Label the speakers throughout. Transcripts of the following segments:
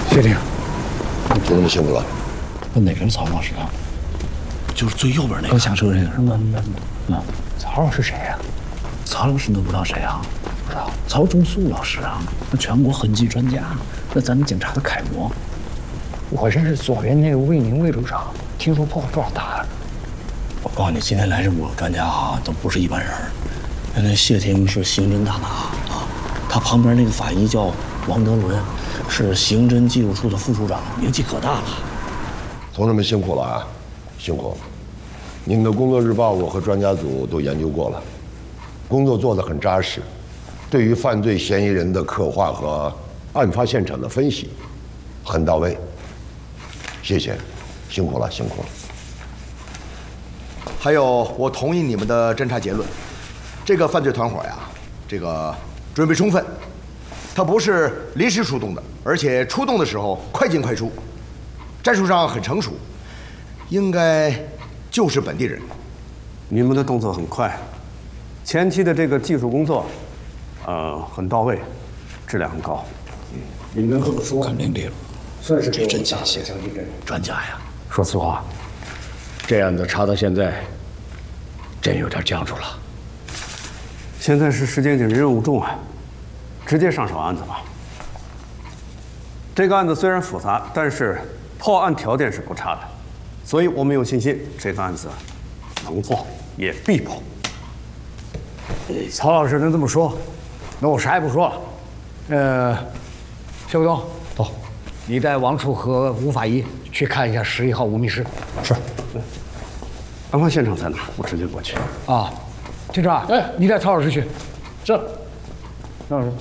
Speaker 1: 谢霆，
Speaker 2: 就那么辛苦了。
Speaker 3: 哪个是曹老师啊？
Speaker 2: 就是最右边那个。
Speaker 3: 刚下车这个是吗？
Speaker 1: 曹老师谁呀？
Speaker 3: 曹老师你都不知道谁啊？不知道。曹忠素老师啊，那全国痕迹专家，那咱们警察的楷模。
Speaker 1: 我认识左边那个魏宁魏处长，听说破获不少大案。
Speaker 3: 我告诉你，今天来这5个专家啊，都不是一般人。那谢霆是刑侦大拿啊，他旁边那个法医叫王德伦，是刑侦技术处的副处长，名气可大了。
Speaker 2: 同志们辛苦了啊，辛苦了！你们的工作日报我和专家组都研究过了，工作做得很扎实，对于犯罪嫌疑人的刻画和案发现场的分析很到位。谢谢，辛苦了，辛苦了。
Speaker 4: 还有，我同意你们的侦查结论，这个犯罪团伙呀，这个准备充分，他不是临时出动的，而且出动的时候快进快出，战术上很成熟，应该就是本地人。
Speaker 5: 你们的动作很快，前期的这个技术工作，很到位，质量很高。
Speaker 1: 你能这么说，
Speaker 3: 肯定对了，
Speaker 1: 算是
Speaker 3: 这真谢谢
Speaker 1: 强心针。
Speaker 3: 专家呀。
Speaker 1: 说实话，这案子查到现在，真有点僵住了。
Speaker 5: 现在是时间紧，任务重啊，直接上手案子吧。这个案子虽然复杂，但是破案条件是不差的，所以我们有信心这个案子能破也必破。
Speaker 1: 曹老师能这么说，那我啥也不说了。薛国东，走，你带王处和吴法医去看一下11号无密室。
Speaker 3: 是。
Speaker 5: 案发现场在哪？我直接过去。
Speaker 1: 啊，警长，你带曹老师去。
Speaker 3: 是。
Speaker 1: 曹老师。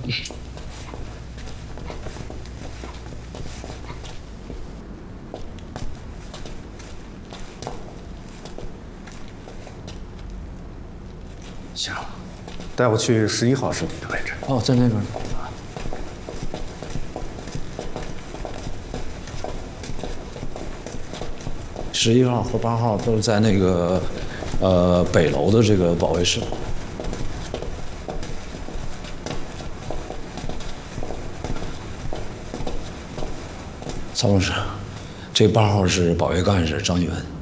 Speaker 5: 行，带我去11号尸体的位置。
Speaker 3: 哦，在那边。11号和8号都是在那个北楼的这个保卫室。曹老师，这8号是保卫干事张玉文。